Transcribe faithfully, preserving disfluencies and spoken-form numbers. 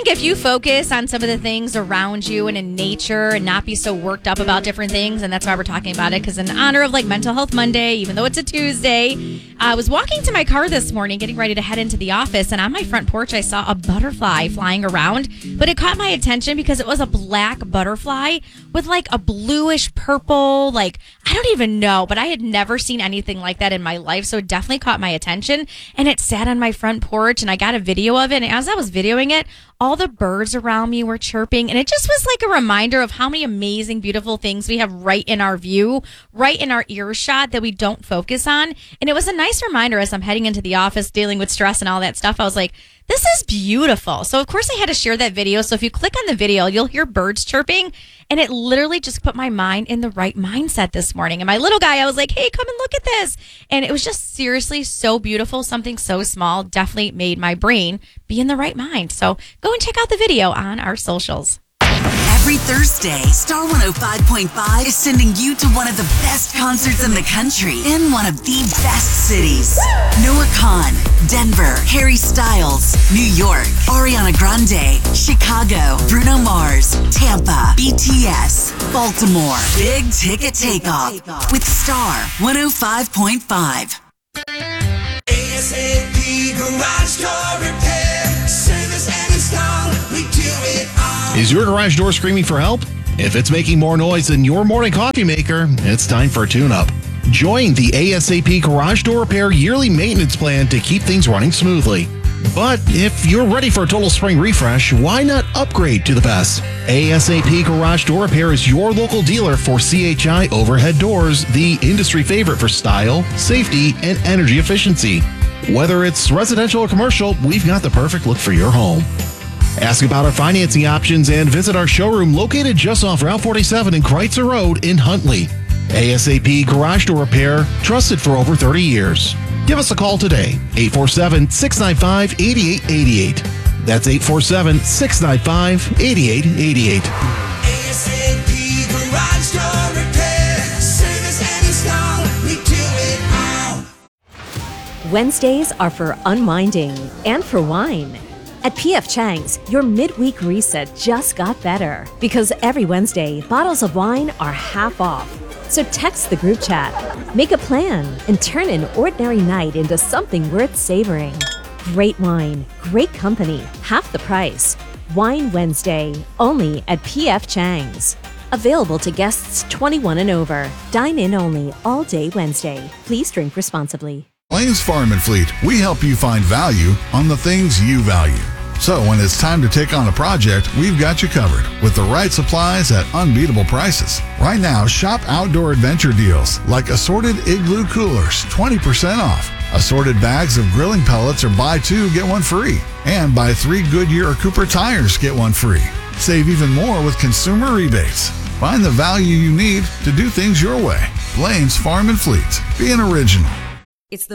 think if you focus on some of the things around you and in nature and not be so worked up about different things, and that's why we're talking about it, because in honor of like Mental Health Monday, even though it's a Tuesday, I was walking to my car this morning getting ready to head into the office, and on my front porch I saw a butterfly flying around, but it caught my attention because it was a black butterfly with like a bluish purple, like I don't even know, but I had never seen anything like that in my life, so it definitely caught my attention, and it sat on my front porch, and I got a video of it, and as I was videoing it, all the birds around me were chirping, and it just was like a reminder of how many amazing, beautiful things we have right in our view, right in our earshot that we don't focus on. And it was a nice reminder as I'm heading into the office, dealing with stress and all that stuff. I was like, this is beautiful. So, of course, I had to share that video. So if you click on the video, you'll hear birds chirping, and it literally just put my mind in the right mindset this morning. And my little guy, I was like, hey, come and look at this. And it was just seriously so beautiful. Something so small definitely made my brain be in the right mind. So go and check out the video on our socials. Every Thursday, Star one oh five point five is sending you to one of the best concerts in the country in one of the best cities. Noah Kahan, Denver, Harry Styles, New York, Ariana Grande, Chicago, Bruno Mars, Tampa, B T S, Baltimore. Big Ticket Takeoff with Star one oh five point five. A S A P Garage Door Repair, service and install, we do it all. Is your garage door screaming for help? If it's making more noise than your morning coffee maker, it's time for a tune-up. Join the A S A P Garage Door Repair yearly maintenance plan to keep things running smoothly. But if you're ready for a total spring refresh, why not upgrade to the best? A S A P Garage Door Repair is your local dealer for C H I overhead doors, the industry favorite for style, safety, and energy efficiency. Whether it's residential or commercial, we've got the perfect look for your home. Ask about our financing options and visit our showroom located just off Route forty-seven and Kreitzer Road in Huntley. A S A P Garage Door Repair, trusted for over thirty years. Give us a call today, eight four seven, six nine five, eight eight eight eight. That's eight four seven, six nine five, eight eight eight eight. A S A P Garage Door Repair, service and install, we do it all. Wednesdays are for unwinding and for wine. At P F Chang's, your midweek reset just got better because every Wednesday, bottles of wine are half off. So text the group chat, make a plan, and turn an ordinary night into something worth savoring. Great wine, great company, half the price. Wine Wednesday, only at P F Chang's. Available to guests twenty-one and over. Dine in only all day Wednesday. Please drink responsibly. Lane's Farm and Fleet, we help you find value on the things you value. So when it's time to take on a project, we've got you covered with the right supplies at unbeatable prices. Right now, shop outdoor adventure deals like assorted Igloo coolers, twenty percent off. Assorted bags of grilling pellets or buy two, get one free. And buy three Goodyear or Cooper tires, get one free. Save even more with consumer rebates. Find the value you need to do things your way. Lane's Farm and Fleet. Be an original. It's the